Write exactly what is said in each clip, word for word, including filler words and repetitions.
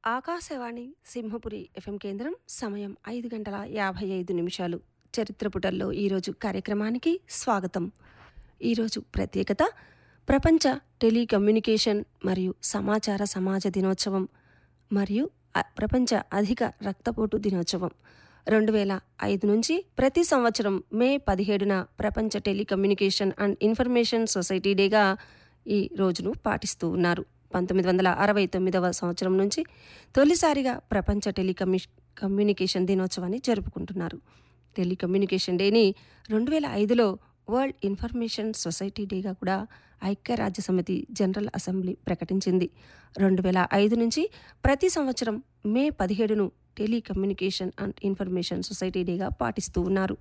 Akashvani Simhapuri FM కేంద్రం సమయం ఐదు గంటల యాభై ఐదు నిమిషాలు. చరిత్ర పుటల్లో ఈరోజు కార్యక్రమానికి స్వాగతం. ఈరోజు ప్రత్యేకత ప్రపంచ టెలికమ్యూనికేషన్ మరియు సమాచార సమాజ దినోత్సవం మరియు అ- ప్రపంచ అధిక రక్తపోటు దినోత్సవం. రెండు వేల ఐదు నుంచి ప్రతి సంవత్సరం మే పదిహేడున ప్రపంచ టెలికమ్యూనికేషన్ అండ్ ఇన్ఫర్మేషన్ సొసైటీ డేగా ఈ రోజును పాటిస్తూ ఉన్నారు. పంతొమ్మిది వందల అరవై తొమ్మిదవ సంవత్సరం నుంచి తొలిసారిగా ప్రపంచ టెలికమ్యూ కమ్యూనికేషన్ దినోత్సవాన్ని జరుపుకుంటున్నారు. టెలికమ్యూనికేషన్ డేని రెండు వేల ఐదులో వరల్డ్ ఇన్ఫర్మేషన్ సొసైటీ డేగా కూడా ఐక్యరాజ్య సమితి జనరల్ అసెంబ్లీ ప్రకటించింది. రెండు వేల ఐదు నుంచి ప్రతి సంవత్సరం మే పదిహేడును టెలికమ్యూనికేషన్ అండ్ ఇన్ఫర్మేషన్ సొసైటీ డేగా పాటిస్తూ ఉన్నారు.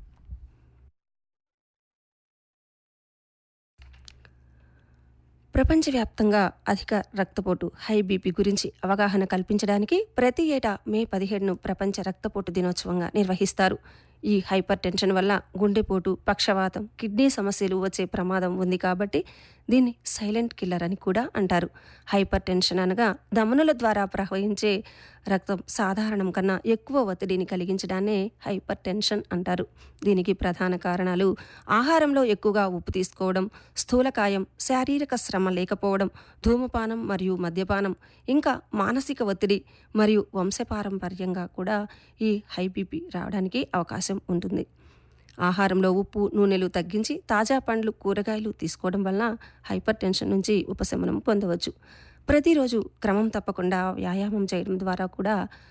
ప్రపంచవ్యాప్తంగా అధిక రక్తపోటు హై బీపీ గురించి అవగాహన కల్పించడానికి ప్రతి ఏటా మే పదిహేడును ప్రపంచ రక్తపోటు దినోత్సవంగా నిర్వహిస్తారు. ఈ హైపర్ టెన్షన్ వల్ల గుండెపోటు, పక్షవాతం, కిడ్నీ సమస్యలు వచ్చే ప్రమాదం ఉంది కాబట్టి దీన్ని సైలెంట్ కిల్లర్ అని కూడా అంటారు. హైపర్ టెన్షన్ అనగా ధమనుల ద్వారా ప్రవహించే రక్తం సాధారణం కన్నా ఎక్కువ ఒత్తిడిని కలిగించడాన్నే హైపర్ టెన్షన్ అంటారు. దీనికి ప్రధాన కారణాలు ఆహారంలో ఎక్కువగా ఉప్పు తీసుకోవడం, స్థూలకాయం, శారీరక శ్రమ లేకపోవడం, ధూమపానం మరియు మద్యపానం, ఇంకా మానసిక ఒత్తిడి మరియు వంశపారంపర్యంగా కూడా ఈ హై బీపీ రావడానికి అవకాశం ఉంటుంది. ఆహారంలో ఉప్పు, నూనెలు తగ్గించి తాజా పండ్లు, కూరగాయలు తీసుకోవడం వలన హైపర్ టెన్షన్ నుంచి ఉపశమనం పొందవచ్చు. ప్రతిరోజు క్రమం తప్పకుండా వ్యాయామం చేయడం ద్వారా కూడా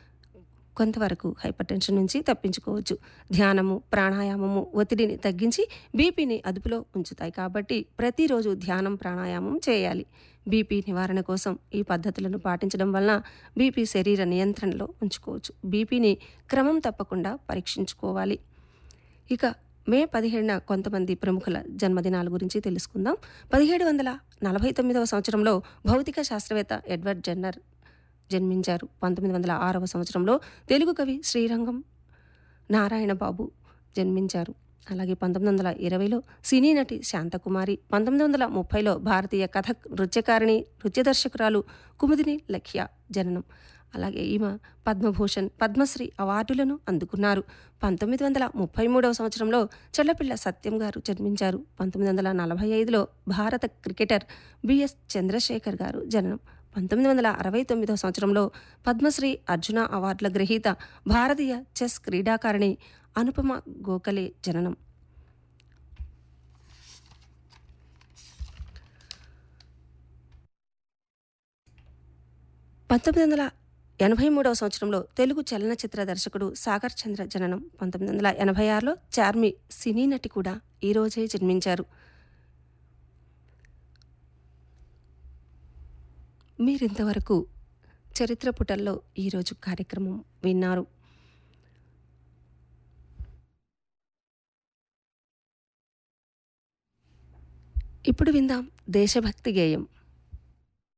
కొంతవరకు హైపర్ టెన్షన్ నుంచి తప్పించుకోవచ్చు. ధ్యానము, ప్రాణాయామము ఒత్తిడిని తగ్గించి బీపీని అదుపులో ఉంచుతాయి కాబట్టి ప్రతిరోజు ధ్యానం, ప్రాణాయామం చేయాలి. బీపీ నివారణ కోసం ఈ పద్ధతులను పాటించడం వలన బీపీ శరీర నియంత్రణలో ఉంచుకోవచ్చు. బీపీని క్రమం తప్పకుండా పరీక్షించుకోవాలి. ఇక మే పదిహేడున కొంతమంది ప్రముఖుల జన్మదినాల గురించి తెలుసుకుందాం. పదిహేడు వందల నలభై తొమ్మిదవ సంవత్సరంలో భౌతిక శాస్త్రవేత్త ఎడ్వర్డ్ జెన్నర్ జన్మించారు. పంతొమ్మిది వందల ఆరవ సంవత్సరంలో తెలుగు కవి శ్రీరంగం నారాయణ బాబు జన్మించారు. అలాగే పంతొమ్మిది వందల ఇరవైలో సినీ నటి శాంతకుమారి, పంతొమ్మిది వందల ముప్పైలో భారతీయ కథక్ నృత్యకారిణి, నృత్య దర్శకురాలు కుముదిని లఖ్య జననం. అలాగే ఈమె పద్మభూషణ్, పద్మశ్రీ అవార్డులను అందుకున్నారు. పంతొమ్మిది వందల ముప్పై మూడవ సంవత్సరంలో చల్లపిల్ల సత్యం గారు జన్మించారు. పంతొమ్మిది వందల నలభై ఐదులో భారత క్రికెటర్ బిఎస్ చంద్రశేఖర్ గారు జననం. పంతొమ్మిది వందల అరవై తొమ్మిదవ సంవత్సరంలో పద్మశ్రీ, అర్జున అవార్డుల గ్రహీత భారతీయ చెస్ క్రీడాకారిణి అనుపమ గోఖలే జననం. పంతొమ్మిది వందల ఎనభై మూడవ సంవత్సరంలో తెలుగు చలనచిత్ర దర్శకుడు సాగర్ చంద్ర జననం. పంతొమ్మిది వందల ఎనభై ఆరులో చార్మి సినీ నటి కూడా ఈరోజే జన్మించారు. మీరింతవరకు చరిత్ర పుటల్లో ఈరోజు కార్యక్రమం విన్నారు. ఇప్పుడు విందాం దేశభక్తి గేయం.